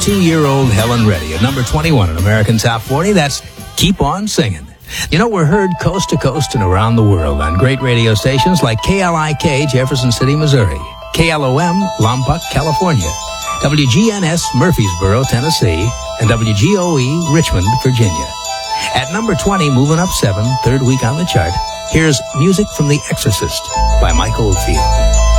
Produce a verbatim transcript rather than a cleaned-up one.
twenty-two-year-old Helen Reddy at number twenty-one in American Top forty. That's Keep On Singing. You know, we're heard coast to coast and around the world on great radio stations like K L I K, Jefferson City, Missouri, K L O M, Lompoc, California, W G N S, Murfreesboro, Tennessee, and W G O E, Richmond, Virginia. At number twenty, moving up seven, third week on the chart, here's Music from The Exorcist by Mike Oldfield.